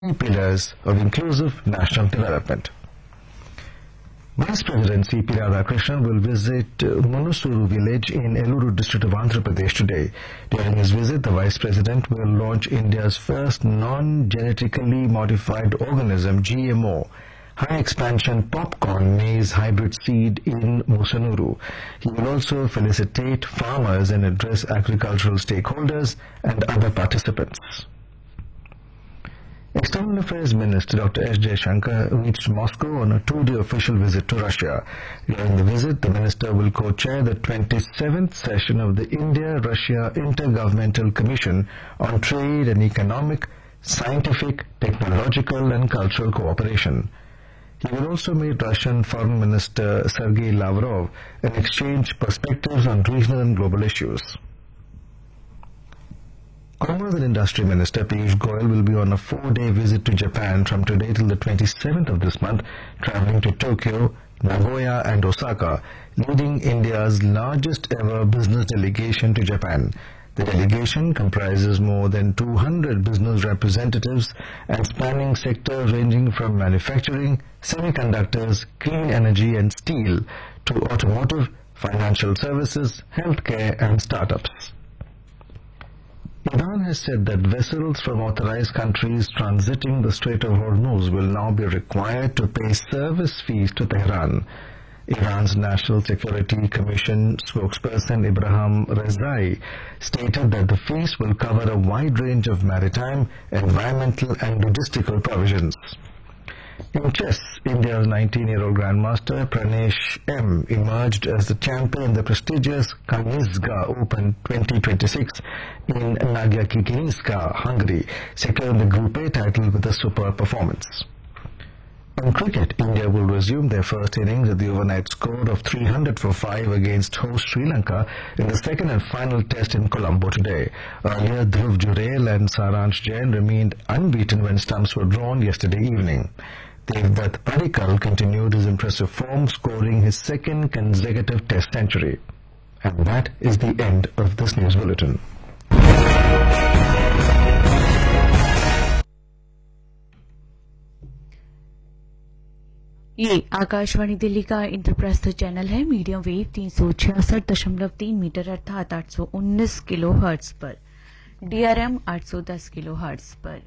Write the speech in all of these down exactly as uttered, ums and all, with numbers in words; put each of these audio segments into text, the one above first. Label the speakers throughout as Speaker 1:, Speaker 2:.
Speaker 1: pillars of inclusive national development. Vice President C P Radhakrishnan will visit Munusuru village in Eluru district of Andhra Pradesh today. During his visit, the Vice President will launch India's first non-genetically modified organism, G M O, high expansion popcorn maize hybrid seed in Musunuru. He will also felicitate farmers and address agricultural stakeholders and other participants. External Affairs Minister Doctor S Jaishankar reached Moscow on a two-day official visit to Russia. During the visit, the minister will co-chair the twenty-seventh session of the India-Russia Intergovernmental Commission on Trade and Economic, Scientific, Technological and Cultural Cooperation. He will also meet Russian Foreign Minister Sergei Lavrov and exchange perspectives on regional and global issues. Commerce and Industry Minister Piyush Goyal will be on a four-day visit to Japan from today till the twenty-seventh of this month, traveling to Tokyo, Nagoya and Osaka, leading India's largest ever business delegation to Japan. The delegation comprises more than two hundred business representatives and spanning sectors ranging from manufacturing, semiconductors, clean energy and steel to automotive, financial services, healthcare and startups. Iran has said that vessels from authorized countries transiting the Strait of Hormuz will now be required to pay service fees to Tehran. Iran's National Security Commission spokesperson Ibrahim Rezai stated that the fees will cover a wide range of maritime, environmental and logistical provisions. In chess, India's nineteen-year-old Grandmaster Pranesh M emerged as the champion in the prestigious Kanizga Open twenty twenty-six in Nagyakikinska, Hungary, securing the Group A title with a superb performance. In cricket, India will resume their first innings at the overnight score of three hundred for five against host Sri Lanka in the second and final test in Colombo today. Earlier, Dhruv Jurel and Saransh Jain remained unbeaten when stumps were drawn yesterday evening. Devdutt Padikkal continued his impressive form, scoring his second consecutive test century. And that is the end of this news bulletin.
Speaker 2: ये आकाशवाणी दिल्ली का Indraprastha channel है। Medium wave तीन सौ छियासठ दशमलव तीन metre अर्थात आठ सौ उन्नीस किलो हर्ट्ज पर, डीआरएम आठ सौ दस किलो हर्ट्ज पर।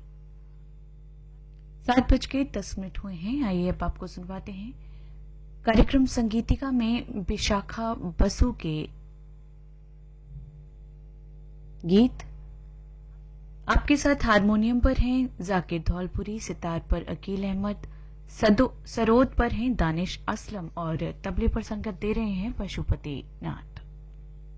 Speaker 2: सात बज के दस मिनट हुए हैं। आइए अब आपको सुनवाते हैं कार्यक्रम संगीतिका में विशाखा बसु के गीत। आपके साथ हारमोनियम पर हैं जाकिर धौलपुरी, सितार पर अकील अहमद, सरोद पर हैं दानिश असलम और तबले पर संगत दे रहे हैं पशुपति नाथ।